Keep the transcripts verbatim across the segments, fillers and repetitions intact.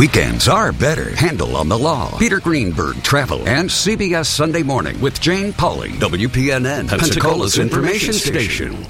Weekends are better. Handle on the Law, Peter Greenberg Travel, and C B S Sunday Morning with Jane Pauley. W P N N, Pensacola's information station.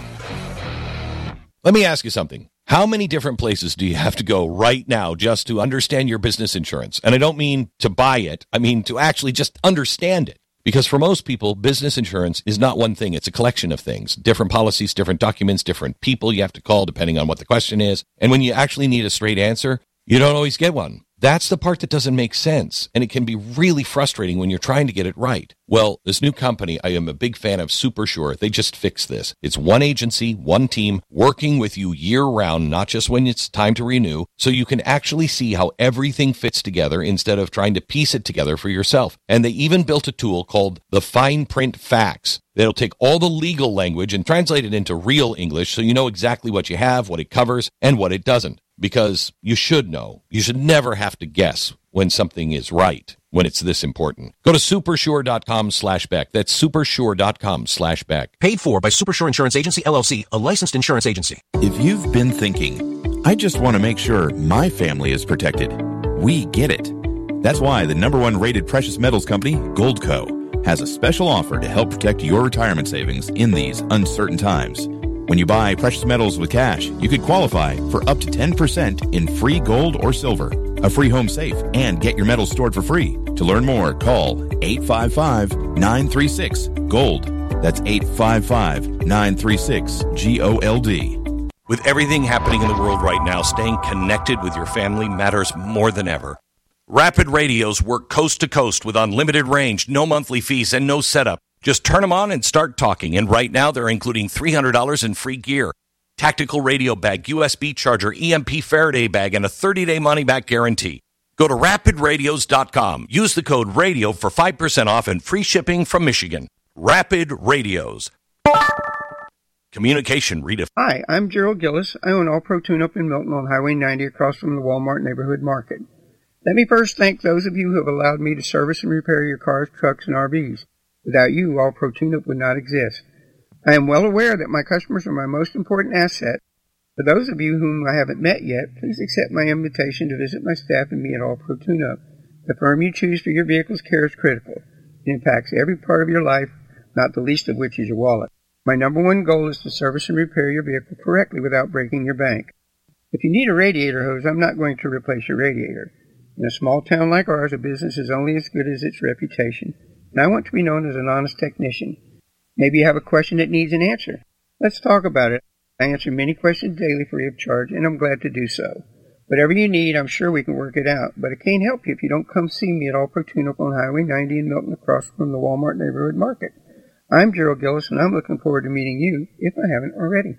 Let me ask you something. How many different places do you have to go right now just to understand your business insurance? And I don't mean to buy it. I mean to actually just understand it. Because for most people, business insurance is not one thing. It's a collection of things. Different policies, different documents, different people you have to call depending on what the question is. And when you actually need a straight answer, you don't always get one. That's the part that doesn't make sense, and it can be really frustrating when you're trying to get it right. Well, this new company, I am a big fan of SuperSure. They just fixed this. It's one agency, one team, working with you year-round, not just when it's time to renew, so you can actually see how everything fits together instead of trying to piece it together for yourself. And they even built a tool called the Fine Print Facts that'll take all the legal language and translate it into real English so you know exactly what you have, what it covers, and what it doesn't. Because you should know. You should never have to guess when something is right, when it's this important. Go to supersure.com slash Beck. That's supersure.com slash Beck. Paid for by Supersure Insurance Agency, L L C, a licensed insurance agency. If you've been thinking, I just want to make sure my family is protected, we get it. That's why the number one rated precious metals company, Goldco, has a special offer to help protect your retirement savings in these uncertain times. When you buy precious metals with cash, you could qualify for up to ten percent in free gold or silver, a free home safe, and get your metals stored for free. To learn more, call eight five five, nine three six, GOLD. That's eight five five, nine three six, G O L D. With everything happening in the world right now, staying connected with your family matters more than ever. Rapid Radios work coast to coast with unlimited range, no monthly fees, and no setup. Just turn them on and start talking. And right now, they're including three hundred dollars in free gear, tactical radio bag, U S B charger, E M P Faraday bag, and a thirty-day money-back guarantee. Go to rapid radios dot com. Use the code RADIO for five percent off and free shipping from Michigan. Rapid Radios. Communication redefined. Hi, I'm Gerald Gillis. I own All Pro Tune-Up in Milton on Highway ninety across from the Walmart Neighborhood Market. Let me first thank those of you who have allowed me to service and repair your cars, trucks, and R Vs. Without you, All Pro Tune-Up would not exist. I am well aware that my customers are my most important asset. For those of you whom I haven't met yet, please accept my invitation to visit my staff and me at All Pro Tune-Up. The firm you choose for your vehicle's care is critical. It impacts every part of your life, not the least of which is your wallet. My number one goal is to service and repair your vehicle correctly without breaking your bank. If you need a radiator hose, I'm not going to replace your radiator. In a small town like ours, a business is only as good as its reputation. And I want to be known as an honest technician. Maybe you have a question that needs an answer. Let's talk about it. I answer many questions daily free of charge, and I'm glad to do so. Whatever you need, I'm sure we can work it out. But I can't help you if you don't come see me at All Pro Tune-Up on Highway ninety in Milton across from the Walmart Neighborhood Market. I'm Gerald Gillis, and I'm looking forward to meeting you, if I haven't already.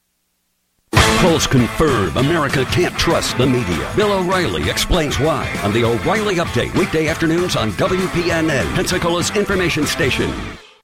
Polls confirm America can't trust the media. Bill O'Reilly explains why on the O'Reilly Update, weekday afternoons on W P N N, Pensacola's information station.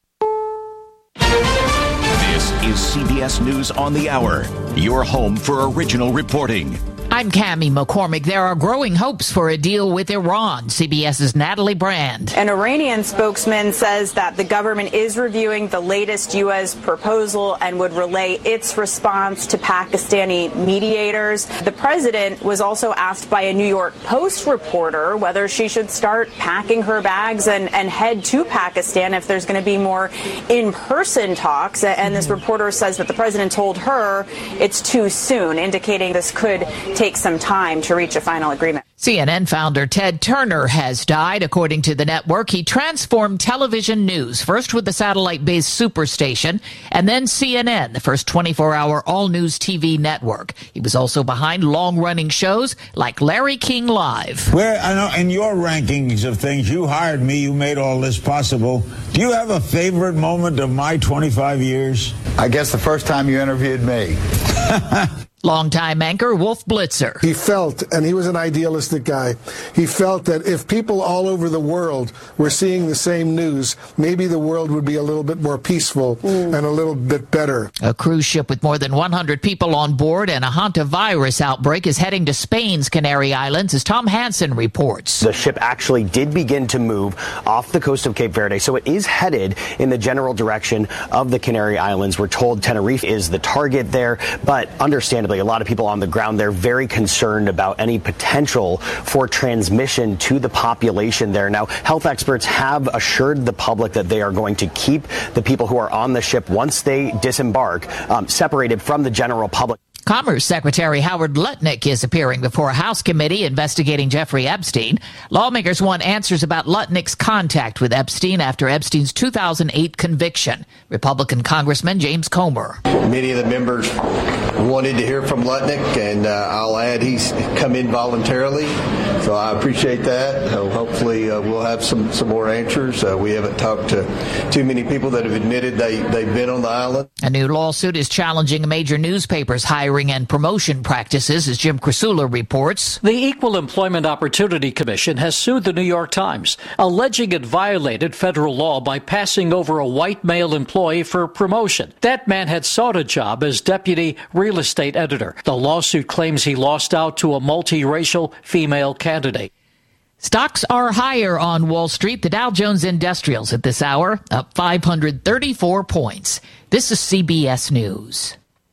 This is C B S News on the Hour, your home for original reporting. I'm Cammie McCormick. There are growing hopes for a deal with Iran. CBS's Natalie Brand. An Iranian spokesman says that the government is reviewing the latest U S proposal and would relay its response to Pakistani mediators. The president was also asked by a New York Post reporter whether she should start packing her bags and, and head to Pakistan if there's going to be more in-person talks. And this reporter says that the president told her it's too soon, indicating this could take some time to reach a final agreement. C N N founder Ted Turner has died. According to the network, he transformed television news, first with the satellite-based Superstation, and then C N N, the first twenty-four hour all-news T V network. He was also behind long-running shows like Larry King Live. Where, I know, in your rankings of things, you hired me, you made all this possible. Do you have a favorite moment of my twenty-five years? I guess the first time you interviewed me. Longtime anchor Wolf Blitzer. He felt, and he was an idealistic guy, he felt that if people all over the world were seeing the same news, maybe the world would be a little bit more peaceful mm. and a little bit better. A cruise ship with more than one hundred people on board and a hantavirus outbreak is heading to Spain's Canary Islands, as Tom Hansen reports. The ship actually did begin to move off the coast of Cape Verde, so it is headed in the general direction of the Canary Islands. We're told Tenerife is the target there, but understandably, understandably, a lot of people on the ground, they're very concerned about any potential for transmission to the population there. Now, health experts have assured the public that they are going to keep the people who are on the ship once they disembark um, separated from the general public. Commerce Secretary Howard Lutnick is appearing before a House committee investigating Jeffrey Epstein. Lawmakers want answers about Lutnick's contact with Epstein after Epstein's two thousand eight conviction. Republican Congressman James Comer. Many of the members wanted to hear from Lutnick, and uh, I'll add he's come in voluntarily, so I appreciate that. Uh, hopefully uh, we'll have some, some more answers. Uh, we haven't talked to too many people that have admitted they, they've been on the island. A new lawsuit is challenging a major newspaper's hiring and promotion practices, as Jim Crisula reports. The Equal Employment Opportunity Commission has sued the New York Times, alleging it violated federal law by passing over a white male employee for promotion. That man had sought a job as deputy real estate editor. The lawsuit claims he lost out to a multiracial female candidate. Stocks are higher on Wall Street. The Dow Jones Industrials at this hour up five hundred thirty-four points. This is C B S News.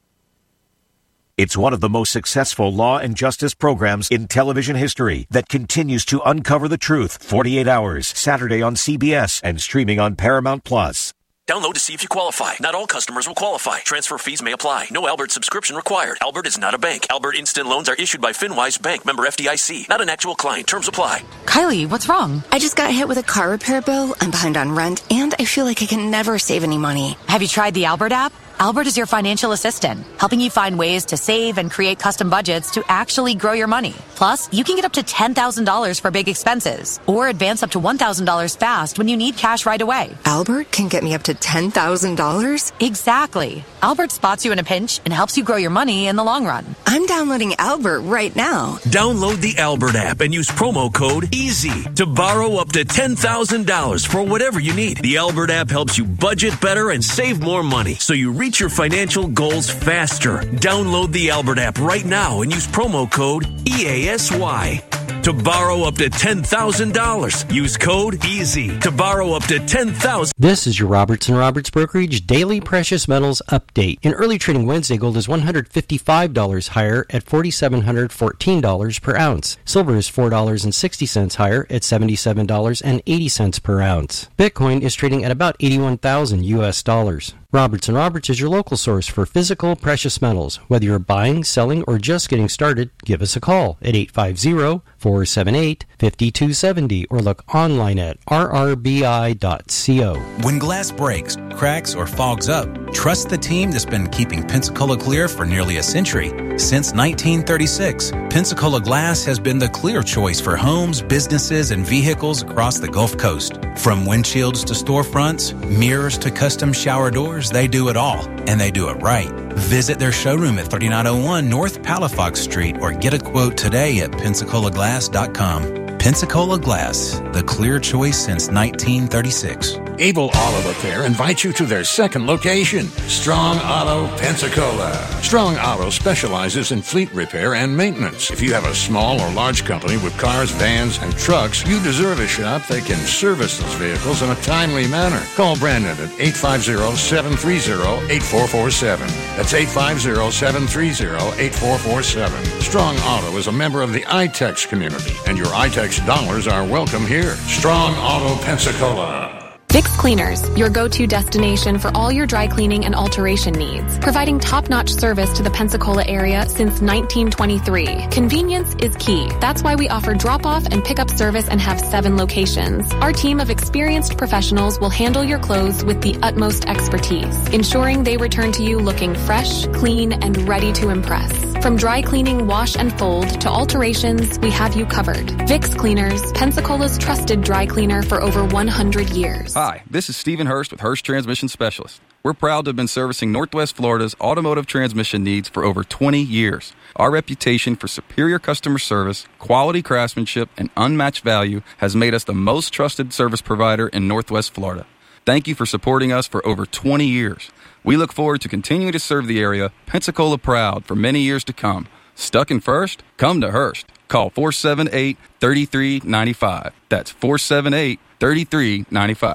It's one of the most successful law and justice programs in television history that continues to uncover the truth. forty-eight hours, Saturday on C B S and streaming on Paramount Plus. Download to see if you qualify. Not all customers will qualify. Transfer fees may apply. No Albert subscription required. Albert is not a bank. Albert Instant Loans are issued by FinWise Bank, member F D I C. Not an actual client. Terms apply. Kylie, what's wrong? I just got hit with a car repair bill. I'm behind on rent, and I feel like I can never save any money. Have you tried the Albert app? Albert is your financial assistant, helping you find ways to save and create custom budgets to actually grow your money. Plus, you can get up to ten thousand dollars for big expenses or advance up to one thousand dollars fast when you need cash right away. Albert can get me up to ten thousand dollars? Exactly. Albert spots you in a pinch and helps you grow your money in the long run. I'm downloading Albert right now. Download the Albert app and use promo code EASY to borrow up to ten thousand dollars for whatever you need. The Albert app helps you budget better and save more money, so you reach your financial goals faster. Download the Albert app right now and use promo code E A S Y to borrow up to ten thousand dollars. Use code EASY to borrow up to ten thousand dollars. This is your Roberts and Roberts Brokerage Daily Precious Metals Update. In early trading Wednesday, gold is one hundred fifty-five dollars higher at four thousand seven hundred fourteen dollars per ounce. Silver is four dollars and sixty cents higher at seventy-seven dollars and eighty cents per ounce. Bitcoin is trading at about eighty-one thousand U S dollars. Roberts and Roberts is your local source for physical precious metals. Whether you're buying, selling, or just getting started, give us a call at eight five zero, four seven eight, five two seven zero or look online at r r b i dot co. When glass breaks, cracks, or fogs up, trust the team that's been keeping Pensacola clear for nearly a century. Since nineteen thirty-six, Pensacola Glass has been the clear choice for homes, businesses, and vehicles across the Gulf Coast. From windshields to storefronts, mirrors to custom shower doors, they do it all, and they do it right. Visit their showroom at thirty-nine oh one North Palafox Street or get a quote today at pensacola glass dot com. Pensacola Glass, the clear choice since nineteen thirty-six. Able Auto Repair invites you to their second location, Strong Auto Pensacola. Strong Auto specializes in fleet repair and maintenance. If you have a small or large company with cars, vans, and trucks, you deserve a shop that can service those vehicles in a timely manner. Call Brandon at eight five zero, seven three zero, eight four four seven. That's eight five zero, seven three zero, eight four four seven. Strong Auto is a member of the I TEX community, and your I TEX dollars are welcome here. Strong Auto Pensacola. Vicks Cleaners, your go-to destination for all your dry cleaning and alteration needs, providing top-notch service to the Pensacola area since nineteen twenty-three. Convenience is key. That's why we offer drop-off and pick-up service and have seven locations. Our team of experienced professionals will handle your clothes with the utmost expertise, ensuring they return to you looking fresh, clean, and ready to impress. From dry cleaning, wash, and fold to alterations, we have you covered. Vicks Cleaners, Pensacola's trusted dry cleaner for over one hundred years. Hi, this is Stephen Hurst with Hurst Transmission Specialists. We're proud to have been servicing Northwest Florida's automotive transmission needs for over twenty years. Our reputation for superior customer service, quality craftsmanship, and unmatched value has made us the most trusted service provider in Northwest Florida. Thank you for supporting us for over twenty years. We look forward to continuing to serve the area, Pensacola proud, for many years to come. Stuck in first? Come to Hurst. Call four seven eight, three three nine five. That's four seven eight, three three nine five.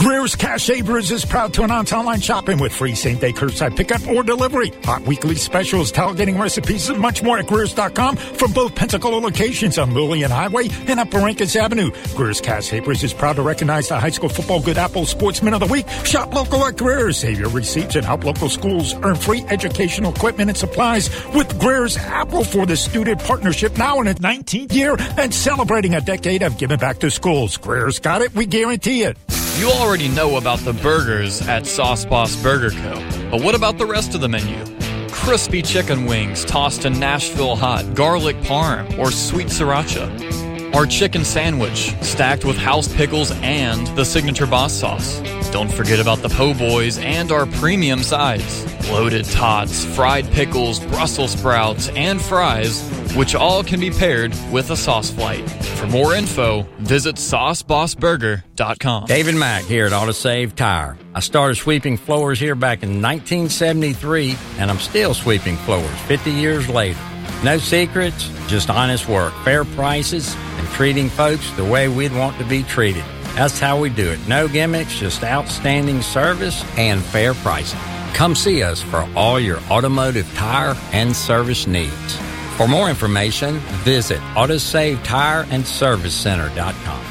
Greer's Cash Savers is proud to announce online shopping with free same-day curbside pickup or delivery. Hot weekly specials, tailgating recipes, and much more at Greer's dot com from both Pensacola locations on Lillian Highway and Upper Rankins Avenue. Greer's Cash Savers is proud to recognize the High School Football Good Apple Sportsman of the Week. Shop local at Greer's. Save your receipts and help local schools earn free educational equipment and supplies with Greer's Apple for the Student Partnership, now in its nineteenth year and celebrating a decade of giving back to schools. Greer's got it. We guarantee it. You already know about the burgers at Sauce Boss Burger Co. But what about the rest of the menu? Crispy chicken wings tossed in Nashville hot, garlic parm, or sweet sriracha. Our chicken sandwich stacked with house pickles and the signature boss sauce. Don't forget about the po' boys and our premium sides. Loaded tots, fried pickles, Brussels sprouts, and fries, which all can be paired with a sauce flight. For more info, visit sauce boss burger dot com. David Mack here at AutoSave Tire. I started sweeping floors here back in nineteen seventy-three, and I'm still sweeping floors fifty years later. No secrets, just honest work, fair prices, and treating folks the way we'd want to be treated. That's how we do it. No gimmicks, just outstanding service and fair pricing. Come see us for all your automotive tire and service needs. For more information, visit autosave tire and service center dot com.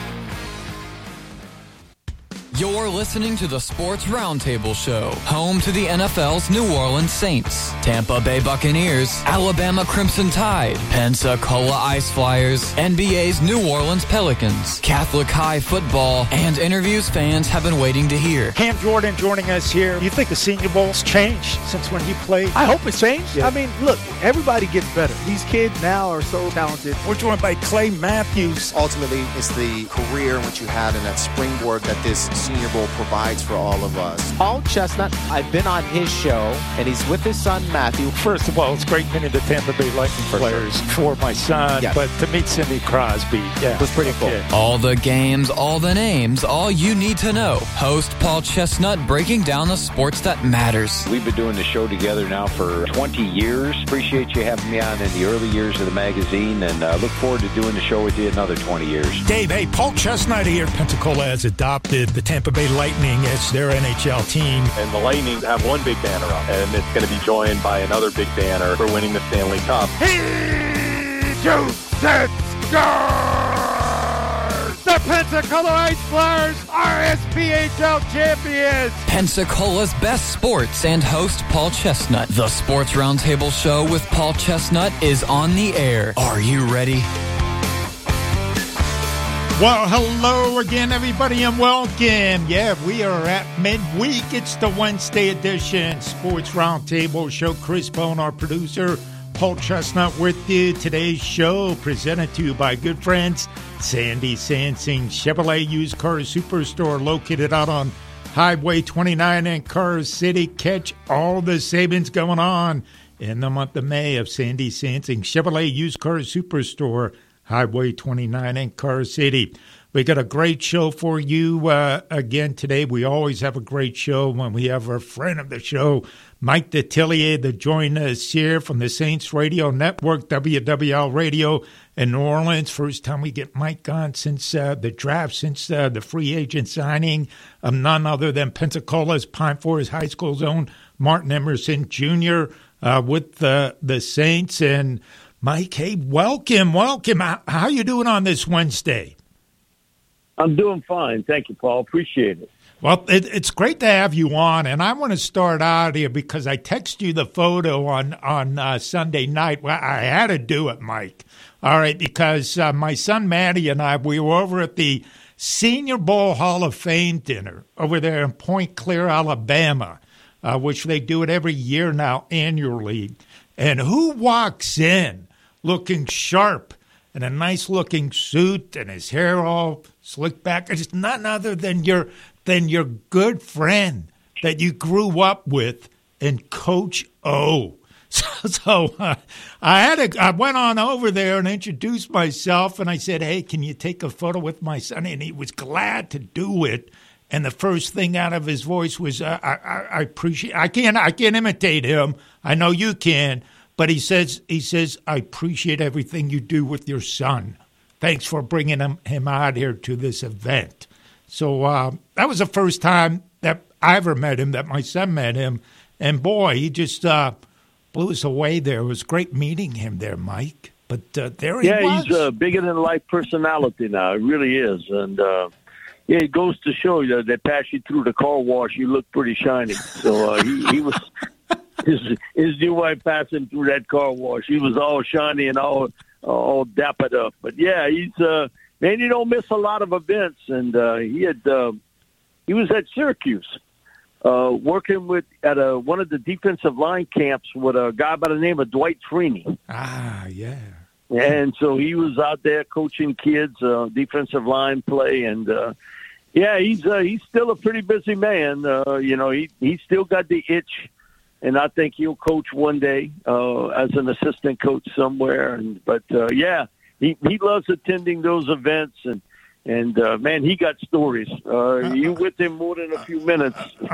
You're listening to the Sports Roundtable Show, home to the N F L's New Orleans Saints, Tampa Bay Buccaneers, Alabama Crimson Tide, Pensacola Ice Flyers, N B A's New Orleans Pelicans, Catholic High football, and interviews fans have been waiting to hear. Cam Jordan joining us here. Do you think the Senior Bowl's changed since when he played? I hope it's changed. Yeah. I mean, look, everybody gets better. These kids now are so talented. We're joined by Clay Matthews. Ultimately, it's the career in which you have and that springboard that this Senior Bowl provides for all of us. Paul Chestnut, I've been on his show, and he's with his son, Matthew. First of all, it's great meeting the Tampa Bay Lightning for players sure. for my son, yes. but to meet Cindy Crosby, yeah, it was pretty cool. Yeah. All the games, all the names, all you need to know. Host Paul Chestnut breaking down the sports that matters. We've been doing the show together now for twenty years. Appreciate you having me on in the early years of the magazine, and uh, look forward to doing the show with you another twenty years. Dave, hey, Paul Chestnut here. Pensacola has adopted the Tampa Bay Lightning as their N H L team. And the Lightning have one big banner up, and it's going to be joined by another big banner for winning the Stanley Cup. He shoots, set, scores! The Pensacola Ice Flyers are S P H L champions! Pensacola's best sports and host Paul Chestnut. The Sports Roundtable Show with Paul Chestnut is on the air. Are you ready? Well, hello again, everybody, and welcome. Yeah, we are at midweek. It's the Wednesday edition Sports Roundtable Show. Chris Bone, our producer, Paul Chestnut with you. Today's show presented to you by good friends, Sandy Sansing Chevrolet Used Car Superstore, located out on Highway twenty-nine in Car City. Catch all the savings going on in the month of May of Sandy Sansing Chevrolet Used Car Superstore, Highway twenty-nine in Car City. We got a great show for you uh, again today. We always have a great show when we have our friend of the show, Mike Detillier, to join us here from the Saints Radio Network, W W L Radio in New Orleans. First time we get Mike on since uh, the draft, since uh, the free agent signing of none other than Pensacola's Pine Forest High School's own Martin Emerson Junior uh, with the, the Saints. And Mike, hey, welcome, welcome. How, how you doing on this Wednesday? I'm doing fine. Thank you, Paul. Appreciate it. Well, it, it's great to have you on, and I want to start out here because I texted you the photo on, on uh, Sunday night. Well, I had to do it, Mike, all right, because uh, my son Maddie and I, we were over at the Senior Bowl Hall of Fame dinner over there in Point Clear, Alabama, uh, which they do it every year now annually. And who walks in looking sharp in a nice-looking suit and his hair all slicked back? It's none other than your than your good friend that you grew up with, and Coach O. So, so uh, I had a, I went on over there and introduced myself, and I said, "Hey, can you take a photo with my son?" And he was glad to do it. And the first thing out of his voice was, uh, I, I, "I appreciate. I can't. I can't imitate him. I know you can." But he says, he says, "I appreciate everything you do with your son. Thanks for bringing him, him out here to this event." So uh, that was the first time that I ever met him, that my son met him. And, boy, he just uh, blew us away there. It was great meeting him there, Mike. But uh, there he yeah, was. Yeah, he's a bigger-than-life personality now. It really is. And, uh, yeah, it goes to show you that they pass you through the car wash, you look pretty shiny. So uh, he, he was his, his new wife passing through that car wash. He was all shiny and all all dappered up. But, yeah, he's uh, – man, he don't miss a lot of events. And uh, he had uh, he was at Syracuse uh, working with at a, one of the defensive line camps with a guy by the name of Dwight Freeney. Ah, yeah. And so he was out there coaching kids, uh, defensive line play, and uh, yeah, he's uh, he's still a pretty busy man. Uh, you know, he he's still got the itch, and I think he'll coach one day uh, as an assistant coach somewhere. And but uh, yeah, he he loves attending those events, and and uh, man, he got stories. Uh, you with him more than a few minutes,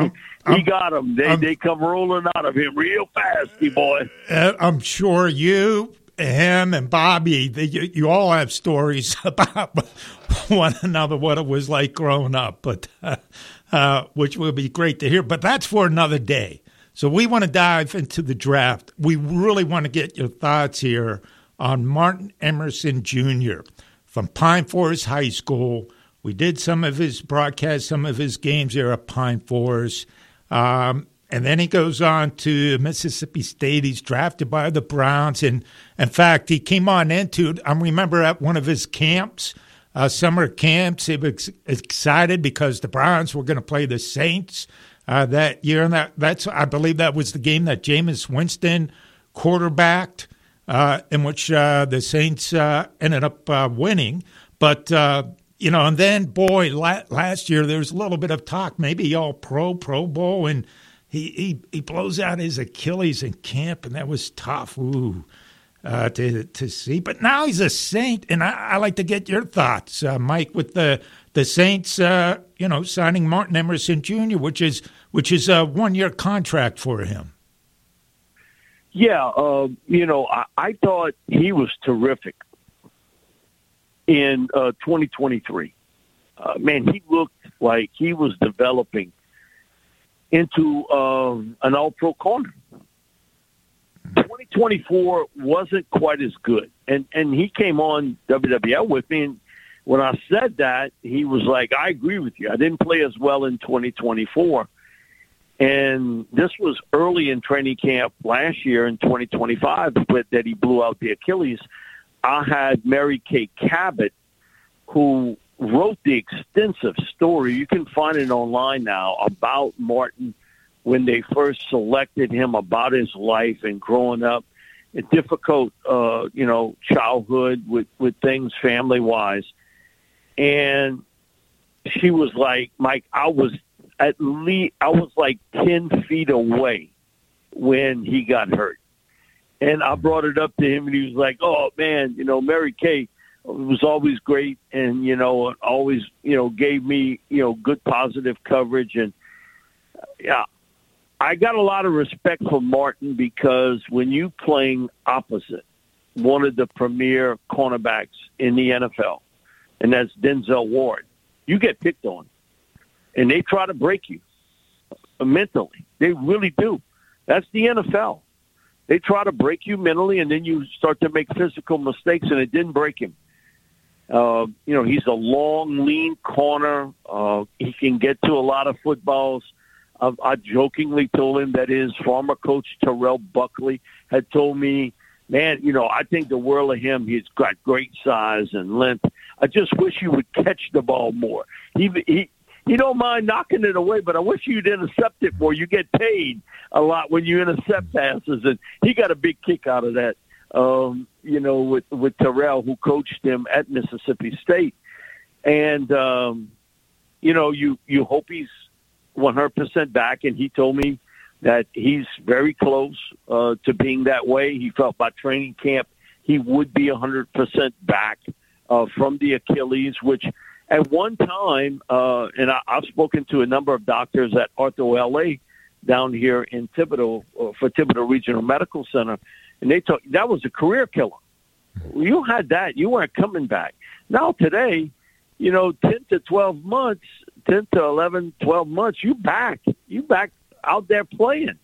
he got them. They they come rolling out of him real fast, he boy. Uh, I'm sure you. Him and Bobby, they, you, you all have stories about one another, what it was like growing up, but uh, uh, which will be great to hear. But that's for another day. So we want to dive into the draft. We really want to get your thoughts here on Martin Emerson Junior from Pine Forest High School. We did some of his broadcasts, some of his games there at Pine Forest. Um, And then he goes on to Mississippi State. He's drafted by the Browns. And, in fact, he came on into it. I remember at one of his camps, uh, summer camps, he was excited because the Browns were going to play the Saints uh, that year. And that, that's, I believe that was the game that Jameis Winston quarterbacked, uh, in which uh, the Saints uh, ended up uh, winning. But, uh, you know, and then, boy, la- last year there was a little bit of talk, maybe all pro, Pro Bowl, and He, he he blows out his Achilles in camp, and that was tough ooh, uh, to to see. But now he's a Saint, and I, I like to get your thoughts, uh, Mike, with the the Saints, uh, you know, signing Martin Emerson Junior, which is which is a one year contract for him. Yeah, uh, you know, I, I thought he was terrific in uh, twenty twenty-three. Uh, man, he looked like he was developing into um, an all-pro corner. twenty twenty-four wasn't quite as good. And and he came on W W L with me, and when I said that, he was like, I agree with you. I didn't play as well in twenty twenty-four. And this was early in training camp last year in twenty twenty-five but that he blew out the Achilles. I had Mary Kay Cabot, who wrote the extensive story. You can find it online now about Martin when they first selected him, about his life and growing up, a difficult, uh, you know, childhood with, with things family-wise. And she was like, Mike, I was at least, I was like ten feet away when he got hurt. And I brought it up to him, and he was like, oh, man, you know, Mary Kay was always great, and, you know, always, you know, gave me, you know, good positive coverage. And, yeah, I got a lot of respect for Martin because when you playing opposite one of the premier cornerbacks in the N F L, and that's Denzel Ward, you get picked on. And they try to break you mentally. They really do. That's the N F L. They try to break you mentally, and then you start to make physical mistakes, and it didn't break him. Uh, you know, he's a long, lean corner. Uh, he can get to a lot of footballs. Uh, I jokingly told him that his former coach, Terrell Buckley, had told me, man, you know, I think the world of him. He's got great size and length. I just wish you would catch the ball more. He he he don't mind knocking it away, but I wish you'd intercept it more. You get paid a lot when you intercept passes, and he got a big kick out of that. Um, you know, with, with Terrell, who coached him at Mississippi State. And, um, you know, you, you hope he's one hundred percent back, and he told me that he's very close uh, to being that way. He felt by training camp he would be one hundred percent back uh, from the Achilles, which at one time, uh, and I, I've spoken to a number of doctors at Ortho L A down here in Thibodaux uh, for Thibodaux Regional Medical Center, and they told that was a career killer. You had that, you weren't coming back. Now today, you know, ten to twelve months, ten to eleven, twelve months, you back. You back out there playing.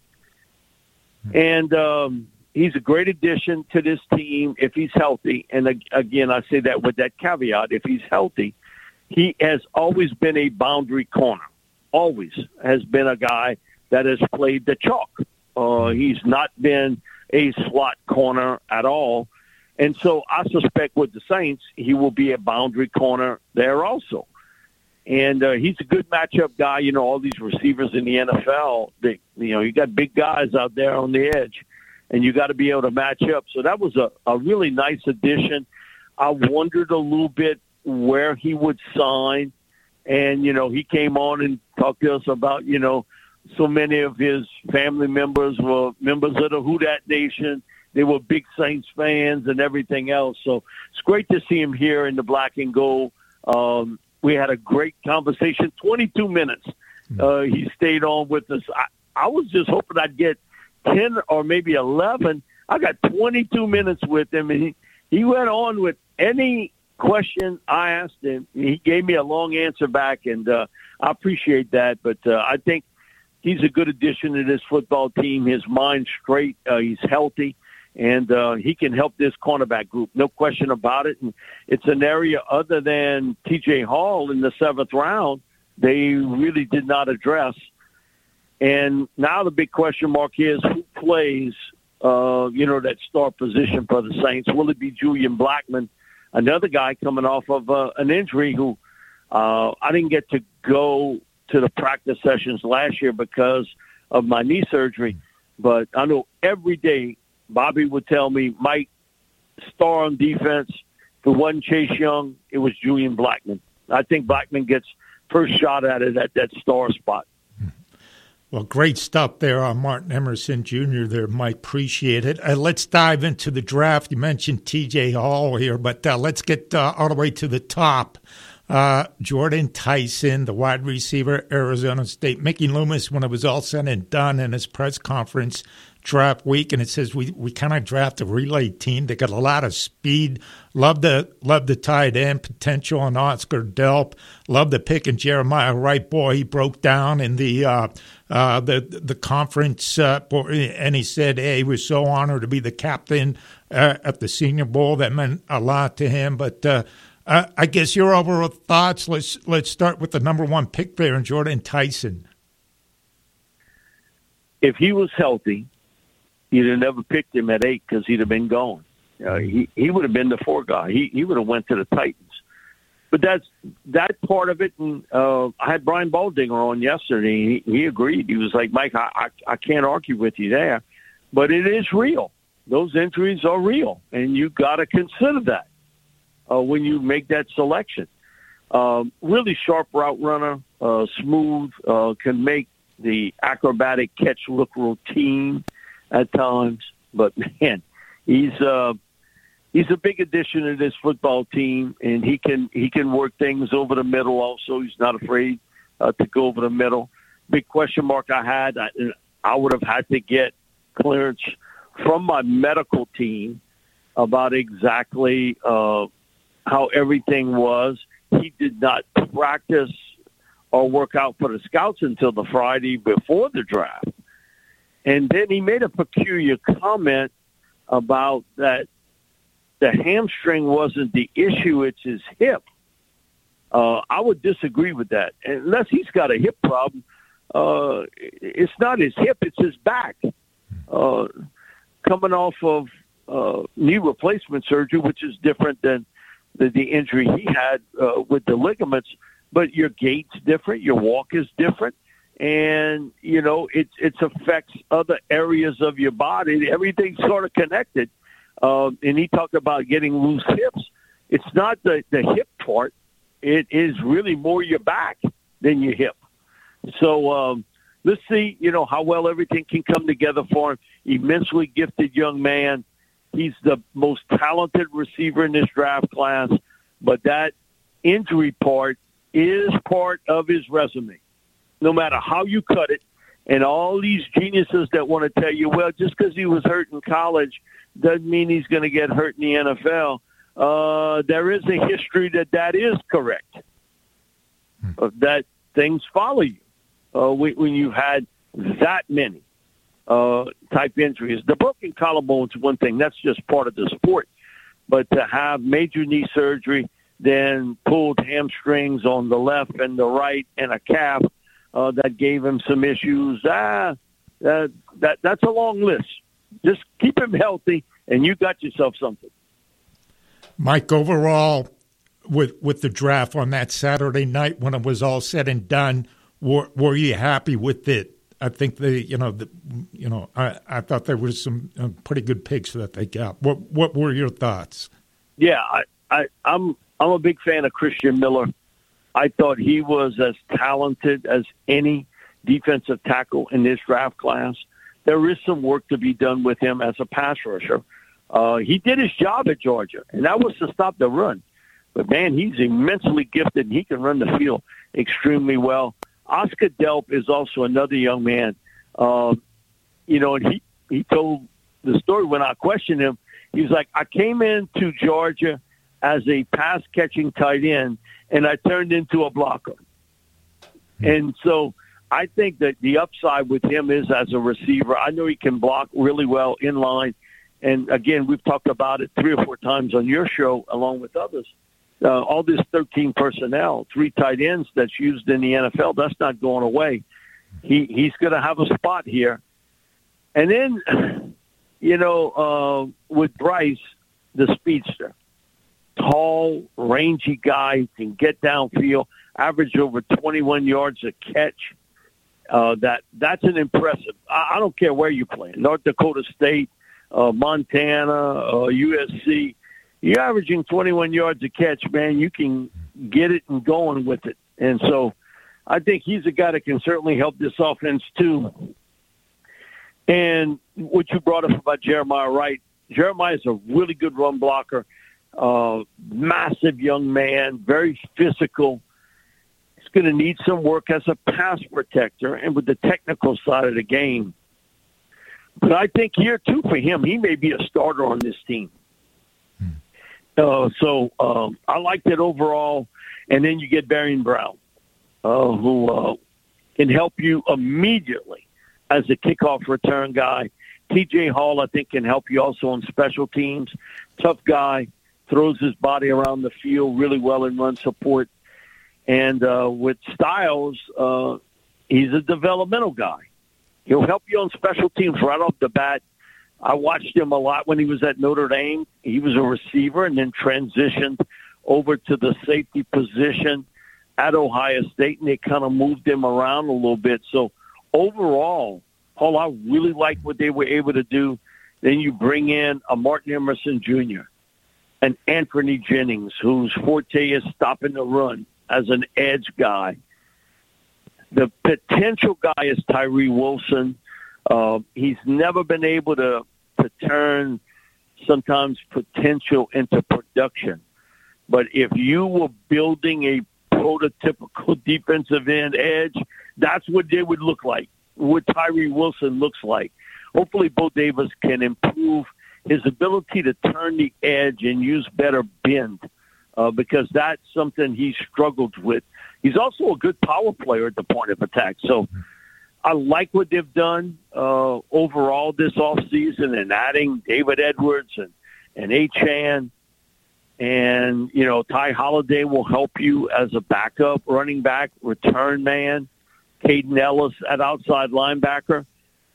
And um, he's a great addition to this team if he's healthy. And again, I say that with that caveat. If he's healthy, he has always been a boundary corner. Always has been a guy that has played the chalk. Uh, he's not been a slot corner at all. And so I suspect with the Saints, he will be a boundary corner there also. And uh, he's a good matchup guy. You know, all these receivers in the N F L, they, you know, you got big guys out there on the edge, and you got to be able to match up. So that was a, a really nice addition. I wondered a little bit where he would sign. And, you know, he came on and talked to us about, you know, so many of his family members were members of the Who Dat Nation. They were big Saints fans and everything else. So it's great to see him here in the black and gold. Um, we had a great conversation, twenty-two minutes. Uh, he stayed on with us. I, I was just hoping I'd get ten or maybe eleven. I got twenty-two minutes with him, and he, he went on with any question I asked him. He gave me a long answer back, and uh, I appreciate that. But uh, I think he's a good addition to this football team. His mind's straight. Uh, he's healthy. And uh, he can help this cornerback group, no question about it. And it's an area other than T J Hall in the seventh round they really did not address. And now the big question mark is who plays, uh, you know, that star position for the Saints. Will it be Julian Blackmon, another guy coming off of uh, an injury who uh, I didn't get to go to the practice sessions last year because of my knee surgery. But I know every day Bobby would tell me, Mike, star on defense. If it wasn't Chase Young, it was Julian Blackmon. I think Blackmon gets first shot at it at that star spot. Well, great stuff there on Martin Emerson Junior there, Mike. Appreciate it. Uh, let's dive into the draft. You mentioned T J Hall here, but uh, let's get uh, all the way to the top. Uh, Jordan Tyson, the wide receiver, Arizona State. Mickey Loomis, when it was all said and done in his press conference draft week, and it says we, we kind of draft a relay team. They got a lot of speed. Love the love the tight end potential on Oscar Delp. Love the pick and Jeremiah Wright. Boy, he broke down in the uh, uh, the the conference, uh, and he said, "Hey, he was so honored to be the captain uh, at the Senior Bowl. That meant a lot to him." But uh, uh, I guess your overall thoughts. Let's let's start with the number one pick there in Jordan Tyson. If he was healthy, you'd have never picked him at eight because he'd have been gone. Uh, he he would have been the four guy. He he would have went to the Titans. But that's that part of it. And uh, I had Brian Baldinger on yesterday. He, he agreed. He was like, Mike, I, I I can't argue with you there, but it is real. Those injuries are real, and you got to consider that uh, when you make that selection. Um, really sharp route runner, uh, smooth, uh, can make the acrobatic catch look routine at times, but man, he's uh, he's a big addition to this football team, and he can he can work things over the middle. Also, he's not afraid uh, to go over the middle. Big question mark I had, I, I would have had to get clearance from my medical team about exactly uh, how everything was. He did not practice or work out for the scouts until the Friday before the draft. And then he made a peculiar comment about that the hamstring wasn't the issue, it's his hip. Uh, I would disagree with that. Unless he's got a hip problem, uh, it's not his hip, it's his back. Uh, coming off of uh, knee replacement surgery, which is different than the, the injury he had uh, with the ligaments, but your gait's different, your walk is different. And, you know, it, it affects other areas of your body. Everything's sort of connected. Um, and he talked about getting loose hips. It's not the, the hip part. It is really more your back than your hip. So um, let's see, you know, how well everything can come together for him. Immensely gifted young man. He's the most talented receiver in this draft class. But that injury part is part of his resume. No matter how you cut it, and all these geniuses that want to tell you, well, just because he was hurt in college doesn't mean he's going to get hurt in the N F L. Uh, there is a history that that is correct. Hmm. Uh, that things follow you uh, when, when you had that many uh, type injuries. The broken collarbone is one thing. That's just part of the sport. But to have major knee surgery, then pulled hamstrings on the left and the right and a calf uh, that gave him some issues, ah, that, that that's a long list. Just keep him healthy, and you got yourself something. Mike, overall, with with the draft on that Saturday night when it was all said and done, were, were you happy with it? I think they, you know, the, you know, I, I thought there was some uh, pretty good picks that they got. What what were your thoughts? Yeah, I, I I'm I'm a big fan of Christian Miller. I thought he was as talented as any defensive tackle in this draft class. There is some work to be done with him as a pass rusher. Uh, he did his job at Georgia, and that was to stop the run. But, man, he's immensely gifted, and he can run the field extremely well. Oscar Delp is also another young man. Uh, you know, and he, he told the story when I questioned him. He was like, I came into Georgia as a pass-catching tight end, and I turned into a blocker. Mm-hmm. And so I think that the upside with him is as a receiver. I know he can block really well in line. And, again, we've talked about it three or four times on your show along with others. Uh, all this thirteen personnel, three tight ends that's used in the N F L, that's not going away. He He's going to have a spot here. And then, you know, uh, with Bryce, the speedster, tall, rangy guy, can get downfield, average over twenty-one yards a catch. Uh, that That's an impressive. I, I don't care where you play, North Dakota State, uh, Montana, uh, U S C. You're averaging twenty-one yards a catch, man. You can get it and going with it. And so I think he's a guy that can certainly help this offense too. And what you brought up about Jeremiah Wright, Jeremiah is a really good run blocker, uh, massive young man, very physical. He's going to need some work as a pass protector and with the technical side of the game. But I think here, too, for him, he may be a starter on this team. Uh, so um, I liked it overall. And then you get Barian Brown, uh, who uh, can help you immediately as a kickoff return guy. T J Hall, I think, can help you also on special teams. Tough guy, throws his body around the field really well in run support. And uh, with Styles, uh, he's a developmental guy. He'll help you on special teams right off the bat. I watched him a lot when he was at Notre Dame. He was a receiver and then transitioned over to the safety position at Ohio State, and they kind of moved him around a little bit. So overall, Paul, I really like what they were able to do. Then you bring in a Martin Emerson Junior, an Anthony Jennings, whose forte is stopping the run as an edge guy. The potential guy is Tyree Wilson. Uh, he's never been able to, to turn sometimes potential into production. But if you were building a prototypical defensive end edge, that's what they would look like, what Tyree Wilson looks like. Hopefully Bo Davis can improve his ability to turn the edge and use better bend uh, because that's something he struggled with. He's also a good power player at the point of attack. So I like what they've done uh, overall this offseason and adding David Edwards and, and Achane. And, you know, Ty Holiday will help you as a backup running back, return man. Caden Ellis at outside linebacker.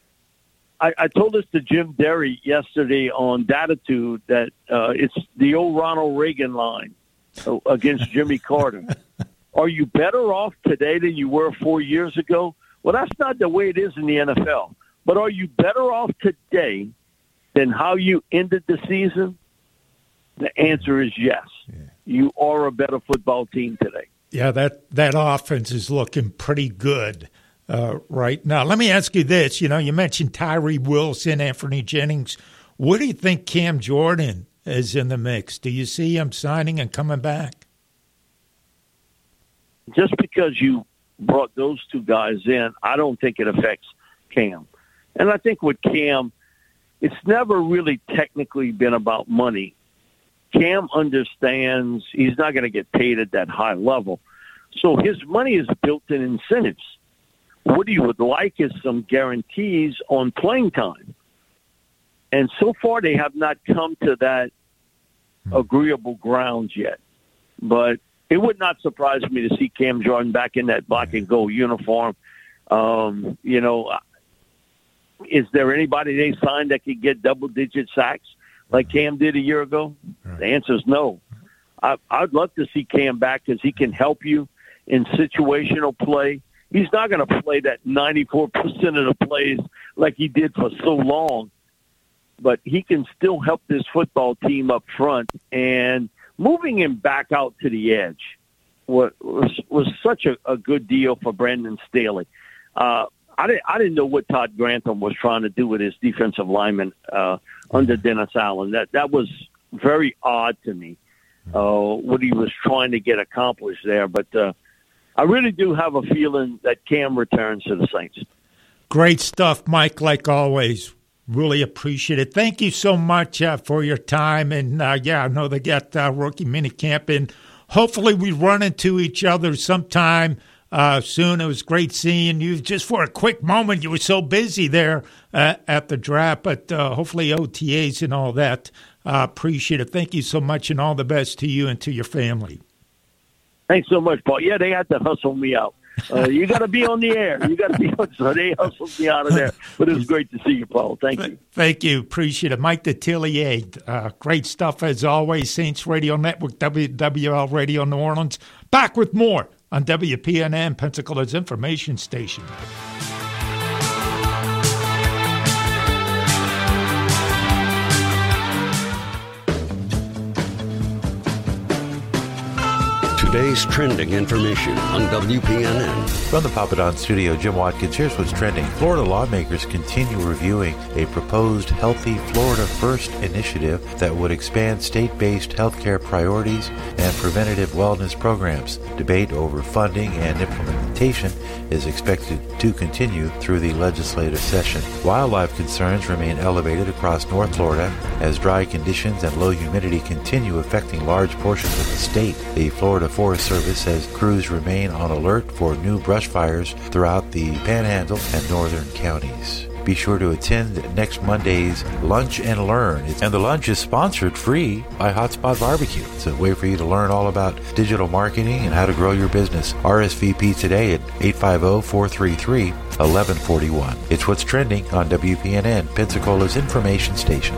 I, I told this to Jim Derry yesterday on Datitude that uh, it's the old Ronald Reagan line against Jimmy Carter. Are you better off today than you were four years ago? Well, that's not the way it is in the N F L. But are you better off today than how you ended the season? The answer is yes. Yeah. You are a better football team today. Yeah, that, that offense is looking pretty good uh, right now. Let me ask you this. You know, you mentioned Tyree Wilson, Anthony Jennings. What do you think Cam Jordan is in the mix? Do you see him signing and coming back? Just because you brought those two guys in, I don't think it affects Cam. And I think with Cam, it's never really technically been about money. Cam understands he's not going to get paid at that high level. So his money is built in incentives. What he would like is some guarantees on playing time. And so far they have not come to that agreeable grounds yet. But it would not surprise me to see Cam Jordan back in that black and gold uniform. Um, you know, is there anybody they signed that could get double-digit sacks like Cam did a year ago? Right. The answer is no. I, I'd love to see Cam back because he can help you in situational play. He's not going to play that ninety-four percent of the plays like he did for so long, but he can still help this football team up front. And moving him back out to the edge was was, was such a, a good deal for Brandon Staley. Uh, I didn't I didn't know what Todd Grantham was trying to do with his defensive lineman uh, under Dennis Allen. That that was very odd to me, uh, what he was trying to get accomplished there. But uh, I really do have a feeling that Cam returns to the Saints. Great stuff, Mike, like always. Really appreciate it. Thank you so much uh, for your time. And, uh, yeah, I know they got uh, rookie minicamp, and hopefully we run into each other sometime uh, soon. It was great seeing you. Just for a quick moment, you were so busy there uh, at the draft, but uh, hopefully O T As and all that. Uh, appreciate it. Thank you so much, and all the best to you and to your family. Thanks so much, Paul. Yeah, they had to hustle me out. Uh, you got to be on the air. You got to be on. So they hustled me out of there. But it was great to see you, Paul. Thank you. Thank you. Appreciate it. Mike Detillier, uh, great stuff as always. Saints Radio Network, W W L Radio New Orleans. Back with more on W P N N, Pensacola's information station. Today's trending information on W P N N. From the Papadon studio, Jim Watkins, here's what's trending. Florida lawmakers continue reviewing a proposed Healthy Florida First initiative that would expand state-based healthcare priorities and preventative wellness programs. Debate over funding and implementation is expected to continue through the legislative session. Wildlife concerns remain elevated across North Florida as dry conditions and low humidity continue affecting large portions of the state. The Florida Forest Service says crews remain on alert for new brush fires throughout the Panhandle and northern counties. Be sure to attend next Monday's Lunch and Learn. And the lunch is sponsored free by Hotspot Barbecue. It's a way for you to learn all about digital marketing and how to grow your business. R S V P today at eight five zero, four three three, one one four one. It's what's trending on W P N N, Pensacola's information station.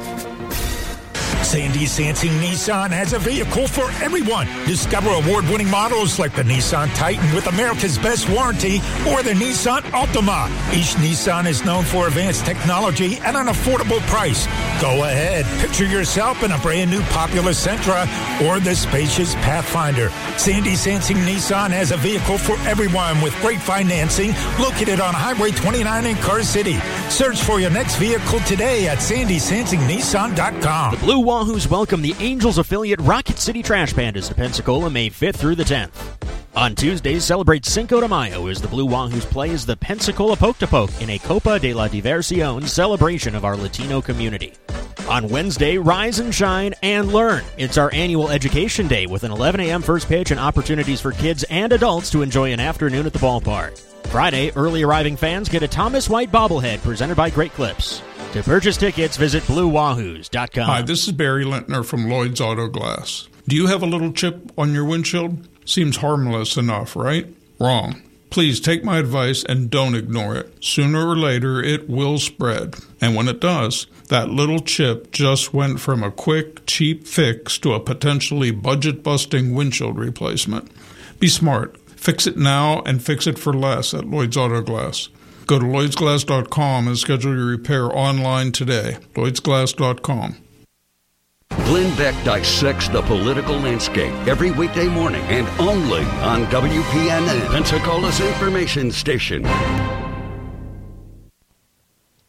Sandy Sansing Nissan has a vehicle for everyone. Discover award-winning models like the Nissan Titan with America's best warranty or the Nissan Altima. Each Nissan is known for advanced technology at an affordable price. Go ahead, picture yourself in a brand new popular Sentra or the spacious Pathfinder. Sandy Sansing Nissan has a vehicle for everyone with great financing located on Highway twenty-nine in Car City. Search for your next vehicle today at sandy sansing nissan dot com. The Blue Wahoos welcome the Angels affiliate Rocket City Trash Pandas to Pensacola May fifth through the tenth. On Tuesdays, celebrate Cinco de Mayo as the Blue Wahoos play as the Pensacola Poke to Poke in a Copa de la Diversión celebration of our Latino community. On Wednesday, rise and shine and learn. It's our annual Education Day with an eleven a.m. first pitch and opportunities for kids and adults to enjoy an afternoon at the ballpark. Friday, early arriving fans get a Thomas White bobblehead presented by Great Clips. To purchase tickets, visit blue wahoos dot com. Hi, this is Barry Lintner from Lloyd's Auto Glass. Do you have a little chip on your windshield? Seems harmless enough, right? Wrong. Please take my advice and don't ignore it. Sooner or later, it will spread. And when it does, that little chip just went from a quick, cheap fix to a potentially budget-busting windshield replacement. Be smart. Fix it now and fix it for less at Lloyd's Auto Glass. Go to lloyds glass dot com and schedule your repair online today. lloyds glass dot com. Glenn Beck dissects the political landscape every weekday morning and only on W P N N, Pensacola's information station.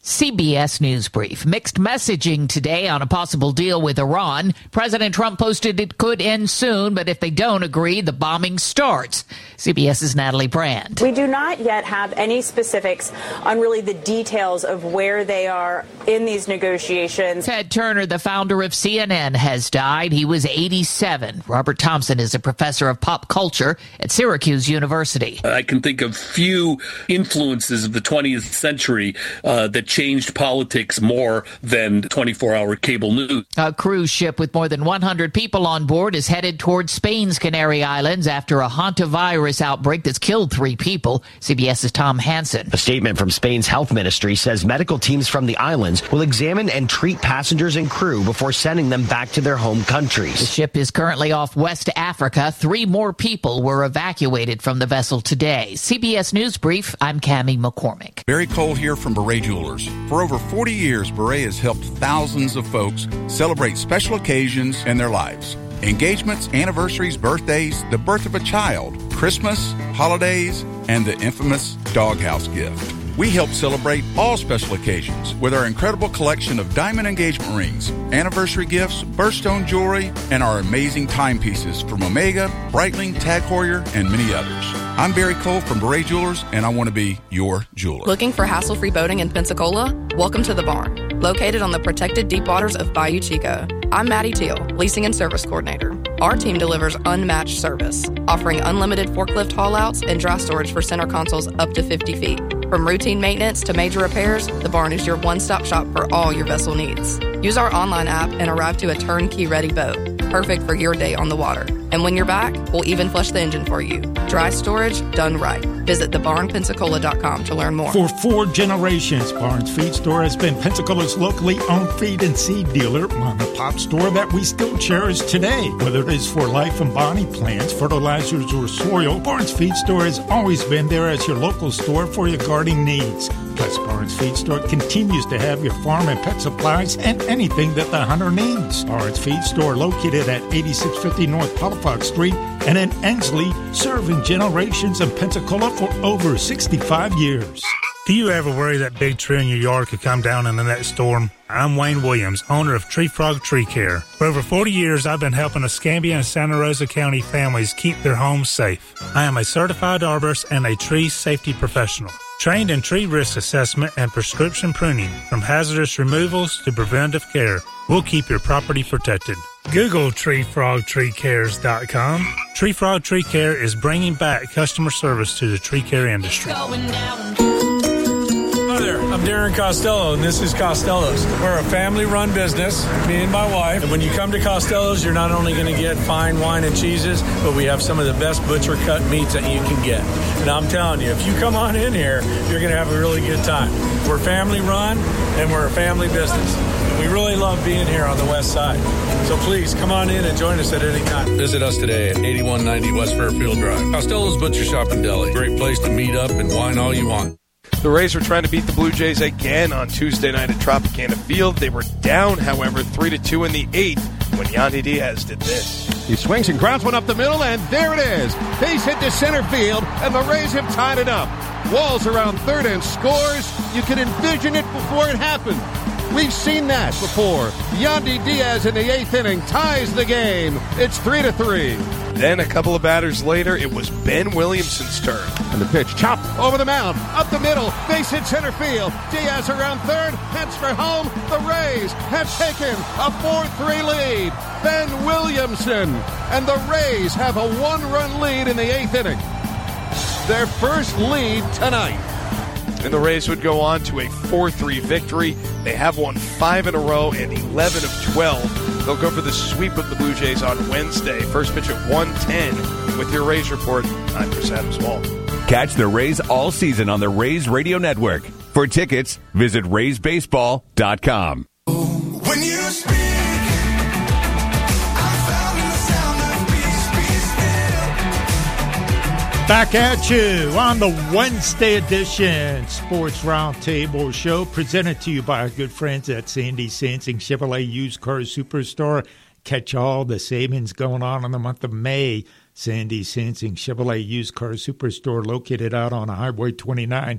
C B S News Brief. Mixed messaging today on a possible deal with Iran. President Trump posted it could end soon, but if they don't agree, the bombing starts. CBS's Natalie Brand. We do not yet have any specifics on really the details of where they are in these negotiations. Ted Turner, the founder of C N N, has died. He was eighty-seven. Robert Thompson is a professor of pop culture at Syracuse University. I can think of few influences of the twentieth century uh, that changed politics more than twenty-four hour cable news. A cruise ship with more than one hundred people on board is headed towards Spain's Canary Islands after a hantavirus outbreak that's killed three people. CBS's Tom Hansen. A statement from Spain's health ministry says medical teams from the islands will examine and treat passengers and crew before sending them back to their home countries. The ship is currently off West Africa. Three more people were evacuated from the vessel today. C B S News Brief, I'm Cammie McCormick. Barry Cole here from Beret Jewelers. For over forty years, Beret has helped thousands of folks celebrate special occasions in their lives. Engagements, anniversaries, birthdays, the birth of a child, Christmas, holidays, and the infamous doghouse gift. We help celebrate all special occasions with our incredible collection of diamond engagement rings, anniversary gifts, birthstone jewelry, and our amazing timepieces from Omega, Breitling, Tag Heuer, and many others. I'm Barry Cole from Beret Jewelers, and I want to be your jeweler. Looking for hassle-free boating in Pensacola? Welcome to the Barn, located on the protected deep waters of Bayou Chico. I'm Maddie Teal, Leasing and Service Coordinator. Our team delivers unmatched service, offering unlimited forklift haul-outs and dry storage for center consoles up to fifty feet. From routine maintenance to major repairs, the Barn is your one-stop shop for all your vessel needs. Use our online app and arrive to a turnkey-ready boat, perfect for your day on the water. And when you're back, we'll even flush the engine for you. Dry storage done right. Visit the barn pensacola dot com to learn more. For four generations, Barnes Feed Store has been Pensacola's locally owned feed and seed dealer, mom and pop store that we still cherish today. Whether it is for life and body plants, fertilizers, or soil, Barnes Feed Store has always been there as your local store for your gardening needs. Plus, Barnes Feed Store continues to have your farm and pet supplies and anything that the hunter needs. Barnes Feed Store located at eighty-six fifty North Palafox Street and in Ensley, serving generations in Pensacola for over sixty-five years. Do you ever worry that big tree in your yard could come down in the next storm? I'm Wayne Williams, owner of Tree Frog Tree Care. For over forty years, I've been helping Escambia and Santa Rosa County families keep their homes safe. I am a certified arborist and a tree safety professional. Trained in tree risk assessment and prescription pruning, from hazardous removals to preventive care, we'll keep your property protected. Google tree frog tree cares dot com. Tree Frog Tree Care is bringing back customer service to the tree care industry. Hi there, I'm Darren Costello, and this is Costello's. We're a family-run business, me and my wife. And when you come to Costello's, you're not only going to get fine wine and cheeses, but we have some of the best butcher-cut meats that you can get. And I'm telling you, if you come on in here, you're going to have a really good time. We're family-run, and we're a family business. And we really love being here on the west side. So please, come on in and join us at any time. Visit us today at eighty-one ninety West Fairfield Drive. Costello's Butcher Shop and Deli. Great place to meet up and wine all you want. The Rays were trying to beat the Blue Jays again on Tuesday night at Tropicana Field. They were down, however, three to two in the eighth when Yandy Diaz did this. He swings and grounds one up the middle, and there it is. Base hit to center field, and the Rays have tied it up. Walls around third and scores. You can envision it before it happened. We've seen that before. Yandy Diaz in the eighth inning ties the game. It's three to three. Then a couple of batters later, it was Ben Williamson's turn. And the pitch chopped over the mound, up the middle, base hit center field. Diaz around third, heads for home. The Rays have taken a four three lead. Ben Williamson and the Rays have a one-run lead in the eighth inning. Their first lead tonight. And the Rays would go on to a four three victory. They have won five in a row and eleven of twelve. They'll go for the sweep of the Blue Jays on Wednesday. First pitch at one ten. With your Rays report, I'm Chris Adams-Wall. Catch the Rays all season on the Rays Radio Network. For tickets, visit rays baseball dot com. When you speak, back at you on the Wednesday edition Sports Roundtable Show, presented to you by our good friends at Sandy Sansing Chevrolet Used Car Superstore. Catch all the savings going on in the month of May. Sandy Sansing Chevrolet Used Car Superstore, located out on Highway twenty-nine,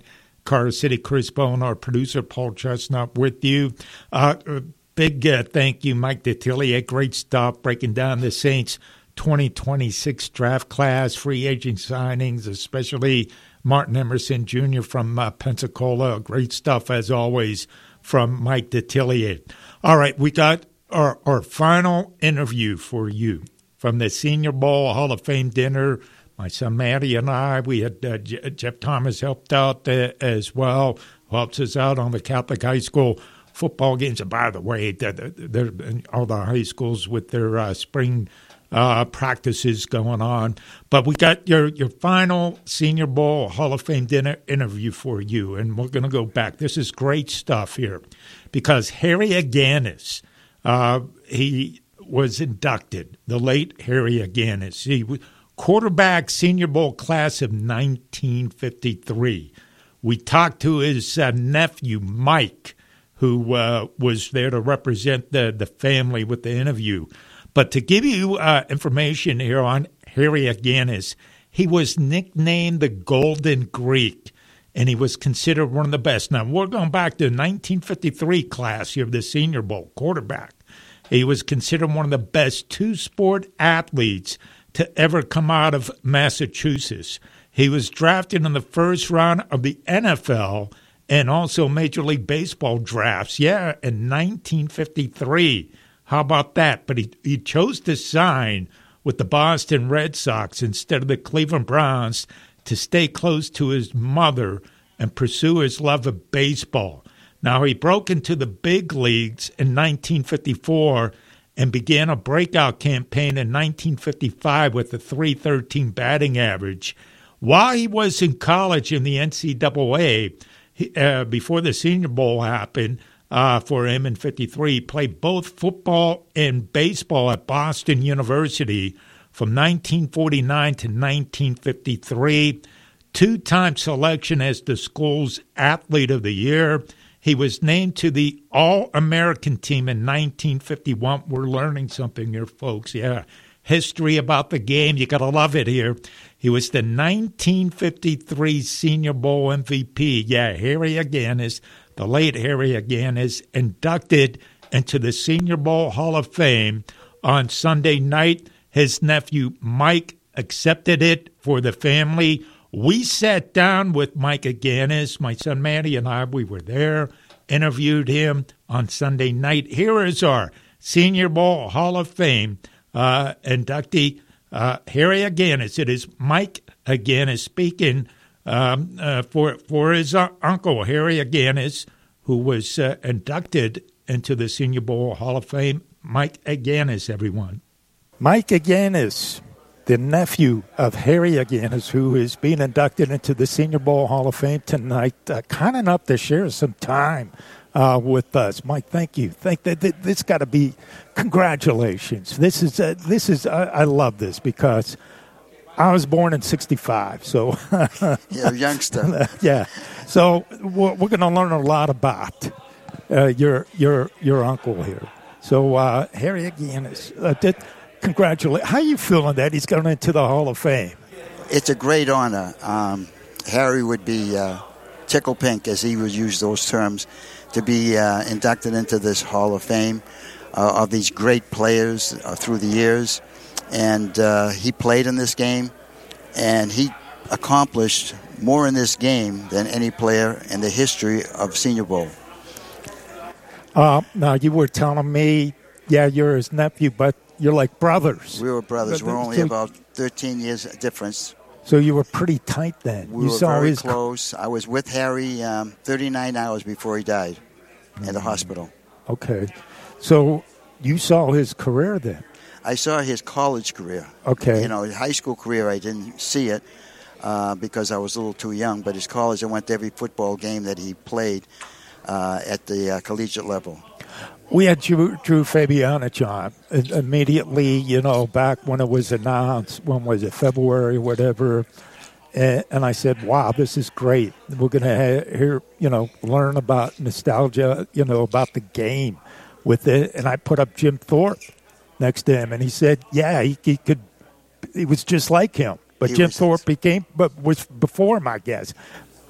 Carter City, Chris Bone, our producer, Paul Chestnut, with you. Uh, big uh, thank you, Mike Detillier. Great stuff breaking down the Saints twenty twenty-six draft class, free agent signings, especially Martin Emerson Junior from uh, Pensacola. Great stuff, as always, from Mike Detillier. All right, we got our, our final interview for you from the Senior Bowl Hall of Fame dinner. My son Matty and I, we had uh, J- Jeff Thomas helped out uh, as well, helps us out on the Catholic high school football games. And by the way, they're, they're, all the high schools with their uh, spring uh, practices going on. But we got your, your final Senior Bowl Hall of Fame dinner interview for you, and we're going to go back. This is great stuff here because Harry Aganis, uh, he was inducted, the late Harry Aganis. He was quarterback Senior Bowl class of nineteen fifty-three. We talked to his uh, nephew, Mike, who uh, was there to represent the, the family with the interview. But to give you uh, information here on Harry Aganis, he was nicknamed the Golden Greek, and he was considered one of the best. Now, we're going back to the nineteen fifty-three class here of the Senior Bowl quarterback. He was considered one of the best two-sport athletes to ever come out of Massachusetts. He was drafted in the first round of the N F L and also Major League Baseball drafts. Yeah, in nineteen fifty-three. How about that? But he, he chose to sign with the Boston Red Sox instead of the Cleveland Browns to stay close to his mother and pursue his love of baseball. Now, he broke into the big leagues in nineteen fifty-four and began a breakout campaign in nineteen fifty-five with a three thirteen batting average. While he was in college in the N C double A, he, uh, before the Senior Bowl happened uh, for him in fifty-three, he played both football and baseball at Boston University from nineteen forty-nine to nineteen fifty-three. Two-time selection as the school's Athlete of the Year. He was named to the All-American team in nineteen fifty-one. We're learning something here, folks. Yeah, history about the game. You got to love it here. He was the nineteen fifty-three Senior Bowl M V P. Yeah, Harry Aganis, the late Harry Aganis, inducted into the Senior Bowl Hall of Fame on Sunday night. His nephew Mike accepted it for the family. We sat down with Mike Aganis, my son Matty and I. We were there, interviewed him on Sunday night. Here is our Senior Bowl Hall of Fame uh, inductee, uh, Harry Aganis. It is Mike Aganis speaking um, uh, for for his uh, uncle, Harry Aganis, who was uh, inducted into the Senior Bowl Hall of Fame. Mike Aganis, everyone. Mike Aganis, the nephew of Harry Aganis, who is being inducted into the Senior Bowl Hall of Fame tonight, uh, kind enough to share some time uh, with us. Mike, thank you. Thank that. This got to be congratulations. This is uh, this is uh, I love this because I was born in sixty-five, so you're a youngster. Yeah, so we're, we're going to learn a lot about uh, your your your uncle here. So uh, Harry Aganis, uh, did. Congratulations. How are you feeling that he's going into the Hall of Fame? It's a great honor. Um, Harry would be uh, tickle pink, as he would use those terms, to be uh, inducted into this Hall of Fame uh, of these great players uh, through the years. And uh, he played in this game, and he accomplished more in this game than any player in the history of Senior Bowl. Uh, now, you were telling me, yeah, you're his nephew, but you're like brothers. We were brothers. We're only so, about thirteen years difference. So you were pretty tight then. We you were saw very his... close. I was with Harry um, thirty-nine hours before he died mm-hmm. at the hospital. Okay. So you saw his career then? I saw his college career. Okay. You know, his high school career, I didn't see it uh, because I was a little too young. But his college, I went to every football game that he played uh, at the uh, collegiate level. We had Drew, Drew Fabianich on immediately, you know, back when it was announced, when was it, February or whatever, and, and I said, wow, this is great. We're going to hear, you know, learn about nostalgia, you know, about the game with it. And I put up Jim Thorpe next to him, and he said, yeah, he, he could, he was just like him. But he Jim was, Thorpe became, but was before him, I guess.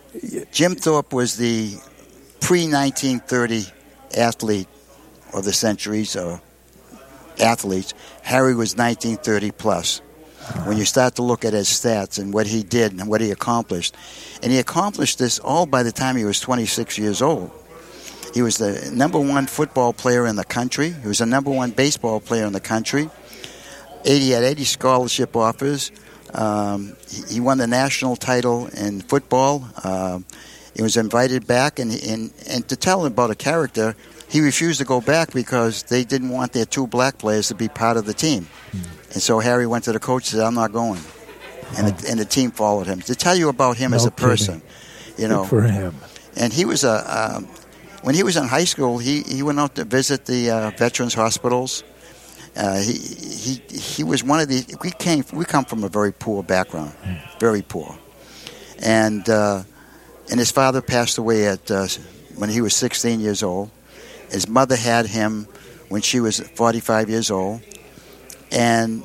Jim Thorpe was the pre nineteen thirty athlete of the centuries, or athletes. Harry was nineteen thirty plus. When you start to look at his stats and what he did and what he accomplished. And he accomplished this all by the time he was twenty-six years old. He was the number one football player in the country. He was the number one baseball player in the country. eighty had eighty scholarship offers. Um, he, he won the national title in football. Uh, he was invited back, and, and, and to tell him about a character, he refused to go back because they didn't want their two black players to be part of the team. Mm. And so Harry went to the coach and said, I'm not going. And, oh. the, and the team followed him. To tell you about him no as a kidding. person. You know, Good for him. And he was a... Um, when he was in high school, he, he went out to visit the uh, veterans hospitals. Uh, he he he was one of the... We came. We come from a very poor background. Mm. Very poor. And, uh, and his father passed away at uh, when he was sixteen years old. His mother had him when she was forty-five years old, and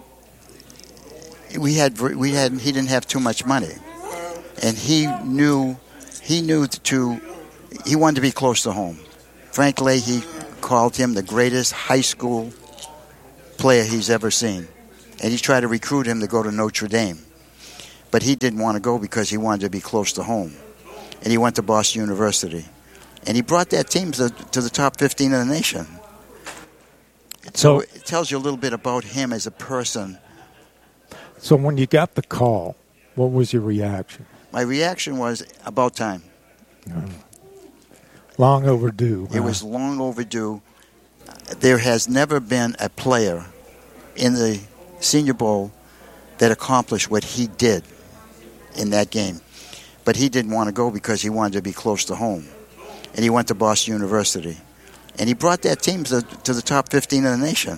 we had we had he didn't have too much money, and he knew he knew to he wanted to be close to home. Frank Leahy called him the greatest high school player he's ever seen, and he tried to recruit him to go to Notre Dame, but he didn't want to go because he wanted to be close to home, and he went to Boston University. And he brought that team to, to the top fifteen of the nation. So, so it tells you a little bit about him as a person. So when you got the call, what was your reaction? My reaction was, about time. Uh, long overdue. It huh? was long overdue. There has never been a player in the Senior Bowl that accomplished what he did in that game. But he didn't want to go because he wanted to be close to home. And he went to Boston University. And he brought that team to, to the top fifteen of the nation.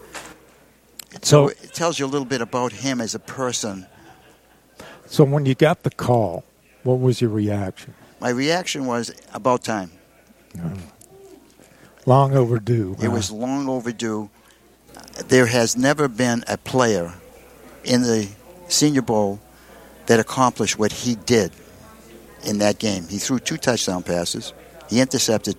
So, so it tells you a little bit about him as a person. So when you got the call, what was your reaction? My reaction was, about time. Uh, long overdue. It huh? was long overdue. There has never been a player in the Senior Bowl that accomplished what he did in that game. He threw two touchdown passes. He intercepted